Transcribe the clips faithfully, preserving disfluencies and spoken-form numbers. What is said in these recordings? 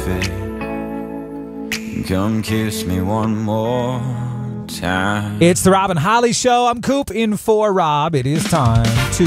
Come kiss me one more time. It's the Rob and Holly Show. I'm Coop in for Rob. It is time to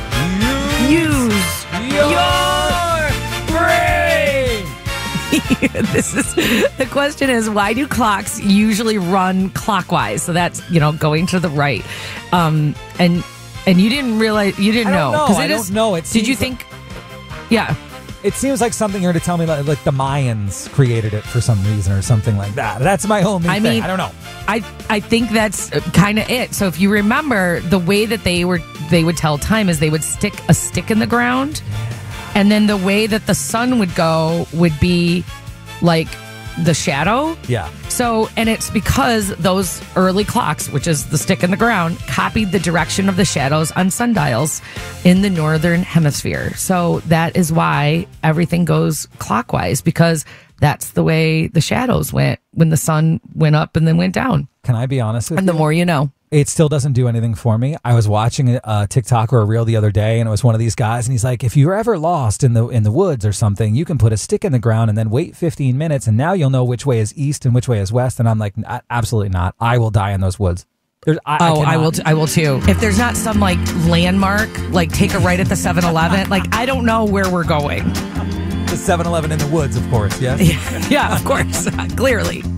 use your, your brain. This is the question is, why do clocks usually run clockwise? So that's, you know, going to the right. Um, and and you didn't realize, you didn't I don't know. know. 'Cause I it don't is, know. It did you seems think? Yeah. It seems like something you're to tell me, like, like the Mayans created it for some reason or something like that. That's my only I thing. mean, I don't know. I I think that's kind of it. So if you remember, the way that they were they would tell time is they would stick a stick in the ground, and then the way that the sun would go would be like the shadow. Yeah. So, and it's because those early clocks, which is the stick in the ground, copied the direction of the shadows on sundials in the northern hemisphere. So that is why everything goes clockwise, because that's the way the shadows went when the sun went up and then went down. Can I be honest with and you? And the more you know. It still doesn't do anything for me. I was watching a TikTok or a reel the other day, and it was one of these guys, and he's like, if you're ever lost in the in the woods or something, you can put a stick in the ground and then wait fifteen minutes, and now you'll know which way is east and which way is west. And I'm like, absolutely not. I will die in those woods. There's, I, oh, I, I will. T- I will too. If there's not some like landmark, like take a right at the seven eleven, like I don't know where we're going. The seven eleven in the woods, of course. Yes. Yeah, yeah, of course. Clearly.